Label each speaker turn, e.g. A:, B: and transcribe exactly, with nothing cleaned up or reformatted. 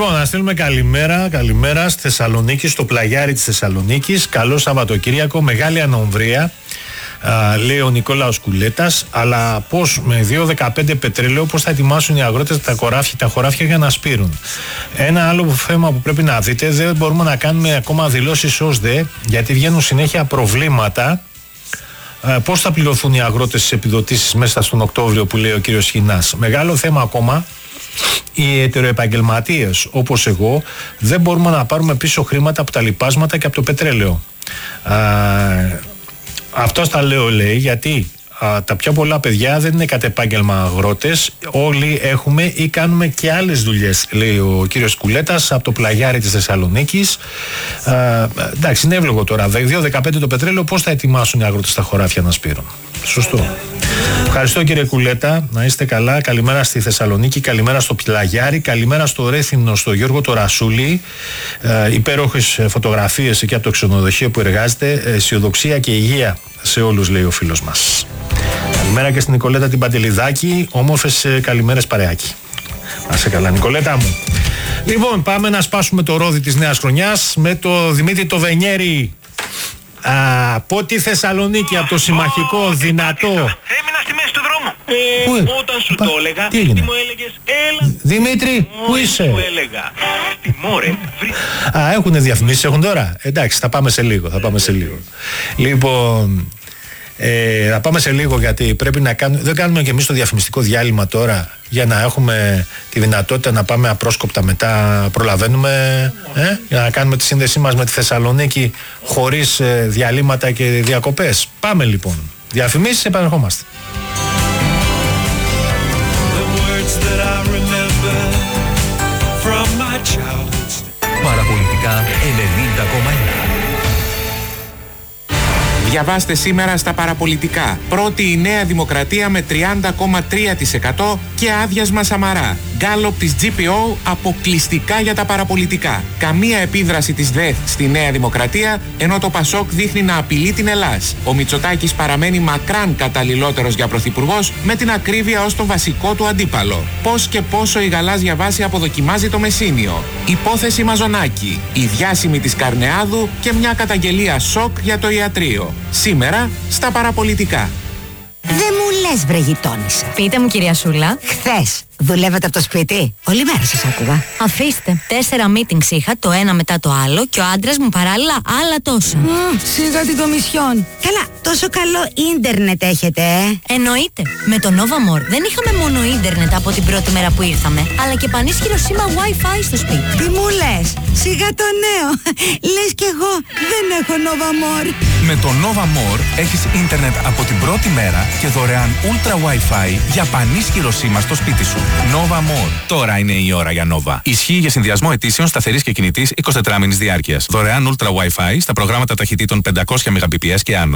A: Λοιπόν, να στείλουμε καλημέρα, καλημέρα στη Θεσσαλονίκη, στο πλαγιάρι της Θεσσαλονίκης. Καλό Σαββατοκύριακο, μεγάλη ανομβρία, α, λέει ο Νικόλαος Κουλέτας. Αλλά πώς με δύο δεκαπέντε πετρέλαιο, πώς θα ετοιμάσουν οι αγρότες τα χωράφια, τα χωράφια για να σπείρουν. Ένα άλλο θέμα που πρέπει να δείτε, δεν μπορούμε να κάνουμε ακόμα δηλώσεις ως δε, γιατί βγαίνουν συνέχεια προβλήματα. Πώς θα πληρωθούν οι αγρότες στις επιδοτήσεις μέσα στον Οκτώβριο που λέει ο κύριος Χινάς. Μεγάλο θέμα ακόμα. Οι ετεροεπαγγελματίες όπως εγώ δεν μπορούμε να πάρουμε πίσω χρήματα από τα λιπάσματα και από το πετρέλαιο. Α, αυτό τα λέω, λέει, γιατί α, τα πιο πολλά παιδιά δεν είναι κατ' επάγγελμα αγρότες. Όλοι έχουμε ή κάνουμε και άλλες δουλειές, λέει ο κύριος Κουλέτας από το πλαγιάρι της Θεσσαλονίκης. Α, εντάξει, είναι εύλογο τώρα. δύο δεκαπέντε το πετρέλαιο, πώς θα ετοιμάσουν οι αγρότες τα χωράφια να σπείρουν. Σωστό. Ευχαριστώ κύριε Κουλέτα, να είστε καλά. Καλημέρα στη Θεσσαλονίκη, καλημέρα στο Πλαγιάρι, καλημέρα στο Ρέθυμνο, στο Γιώργο το Ρασούλη. Ε, υπέροχες φωτογραφίες εκεί από το ξενοδοχείο που εργάζεται. Αισιοδοξία και υγεία σε όλους, λέει ο φίλος μας. Καλημέρα και στην Νικολέτα την Παντελιδάκη. Όμορφες καλημέρες παρεάκι. Να είσαι καλά, Νικολέτα μου. Λοιπόν, πάμε να σπάσουμε το ρόδι της νέας χρονιάς με το Δημήτρη το Βενιέρη. Α, από τη Θεσσαλονίκη, από το συμμαχικό, δυνατό.
B: Έμεινα στη μέση του δρόμου. Ε,
A: Πού,
B: όταν σου
A: πα,
B: το έλεγα,
A: τι έγινε?
B: τι μου έλεγες, έλα.
A: Δημήτρη, πού είσαι?
B: Σου έλεγα. Τι μωρέ, βρει.
A: Α, έχουνε διαφημίσεις, έχουν τώρα. Εντάξει, θα πάμε σε λίγο, θα πάμε σε λίγο. Λοιπόν, ε, θα πάμε σε λίγο γιατί πρέπει να κάνουμε, δεν κάνουμε και εμείς το διαφημιστικό διάλειμμα τώρα για να έχουμε τη δυνατότητα να πάμε απρόσκοπτα μετά, προλαβαίνουμε, ε, για να κάνουμε τη σύνδεσή μας με τη Θεσσαλονίκη χωρίς ε, διαλύματα και διακοπές. Πάμε λοιπόν. Διαφημίσεις, επανερχόμαστε.
C: Παραπολιτικά ενενήντα κόμμα ένα.
D: Διαβάστε σήμερα στα παραπολιτικά. Πρώτη η Νέα Δημοκρατία με τριάντα κόμμα τρία τοις εκατό και άδειασμα Σαμαρά. Γκάλοπ της τζι πι ο αποκλειστικά για τα παραπολιτικά. Καμία επίδραση της ΔΕΘ στη Νέα Δημοκρατία, ενώ το Πασόκ δείχνει να απειλεί την Ελλάς. Ο Μητσοτάκης παραμένει μακράν καταλληλότερος για πρωθυπουργός, με την ακρίβεια ως τον βασικό του αντίπαλο. Πώς και πόσο η γαλάζια βάση αποδοκιμάζει το Μεσσήνιο. Υπόθεση Μαζονάκη. Η διάσημη της Καρνεάδου και μια καταγγελία σοκ για το ιατρείο. Σήμερα στα παραπολιτικά.
E: Δεν μου λες, βρε γειτόνισσα.
F: Πείτε μου, κυρία Σούλα.
E: Χθες δουλεύετε από το σπίτι? Όλη μέρα σας άκουγα.
F: Αφήστε. Τέσσερα meetings είχα, το ένα μετά το άλλο, και ο άντρας μου παράλληλα άλλα τόσα.
E: Mm, σιγά την κομισιόν. Καλά, τόσο καλό ίντερνετ έχετε, ε?
F: Εννοείται. Με το Nova More δεν είχαμε μόνο ίντερνετ από την πρώτη μέρα που ήρθαμε, αλλά και πανίσχυρο σήμα Wi-Fi στο σπίτι.
E: Τι μου λες? Σιγά το νέο. Λες κι εγώ δεν έχω Nova More.
C: Με το Nova More έχεις ίντερνετ από την πρώτη μέρα και δωρεάν Ultra Wi-Fi για πανίσχυρο σήμα στο σπίτι σου. Nova More. Τώρα είναι η ώρα για Nova. Ισχύει για συνδυασμό αιτήσεων σταθερής και κινητής εικοσιτετράμινης διάρκειας. Δωρεάν Ultra Wi-Fi στα προγράμματα ταχυτήτων πεντακόσια Mbps και άνω.